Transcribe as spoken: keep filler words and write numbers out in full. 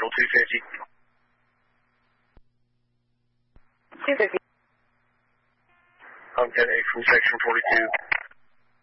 Central two fifty. two fifty. I'm ten eight from section forty-two.